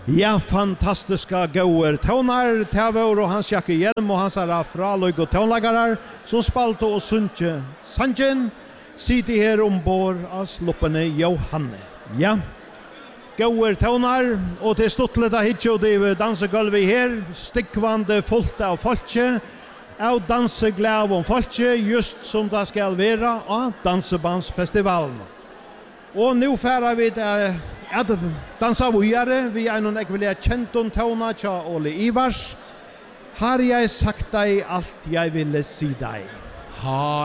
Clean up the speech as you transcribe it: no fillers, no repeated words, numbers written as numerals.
Ja, fantastiska goer tonar, Tavor og Hans Jakke Hjelm og hans herra fraløg og tonlagarar som spalte og sunnkje Sanchen sitter her ombord av sloppene Johanne. Ja, goer tonar, og til stuttlet av hitje og det dansegulvet her, stikkvande fullt av folkje, av danseglav om folkje, just som det skal være av Dansebandsfestivalen. Og nu færer vi det at dansa vujare, vi noen ekvelia kjenton tona tja Ole Ivars. Har jeg sagt deg alt jeg ville si deg?